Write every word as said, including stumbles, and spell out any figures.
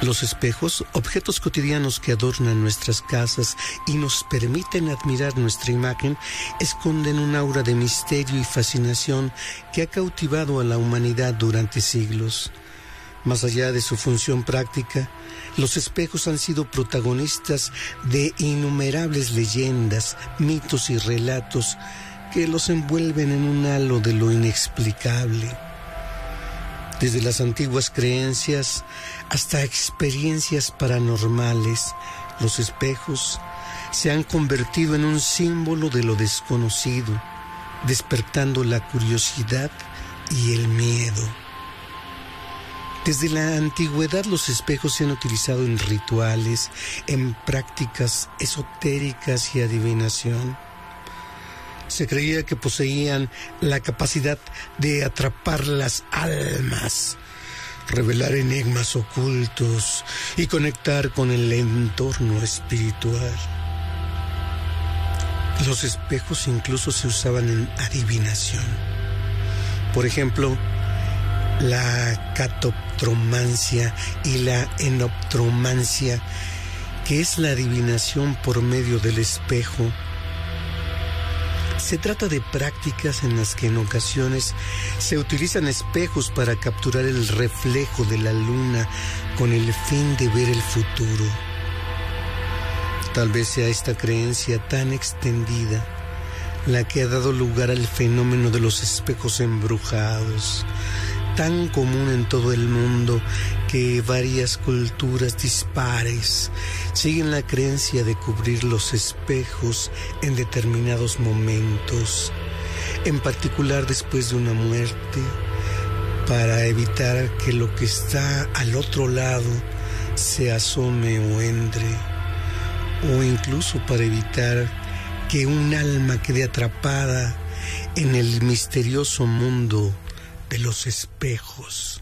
Los espejos, objetos cotidianos que adornan nuestras casas y nos permiten admirar nuestra imagen, esconden un aura de misterio y fascinación que ha cautivado a la humanidad durante siglos. Más allá de su función práctica, los espejos han sido protagonistas de innumerables leyendas, mitos y relatos que los envuelven en un halo de lo inexplicable. Desde las antiguas creencias hasta experiencias paranormales, los espejos se han convertido en un símbolo de lo desconocido, despertando la curiosidad y el miedo. Desde la antigüedad los espejos se han utilizado en rituales, en prácticas esotéricas y adivinación. Se creía que poseían la capacidad de atrapar las almas, revelar enigmas ocultos y conectar con el entorno espiritual. Los espejos incluso se usaban en adivinación. Por ejemplo, la catoptromancia y la enoptromancia, que es la adivinación por medio del espejo. Se trata de prácticas en las que en ocasiones se utilizan espejos para capturar el reflejo de la luna con el fin de ver el futuro. Tal vez sea esta creencia tan extendida la que ha dado lugar al fenómeno de los espejos embrujados, tan común en todo el mundo que varias culturas dispares siguen la creencia de cubrir los espejos en determinados momentos, en particular después de una muerte, para evitar que lo que está al otro lado se asome o entre, o incluso para evitar que un alma quede atrapada en el misterioso mundo de los espejos.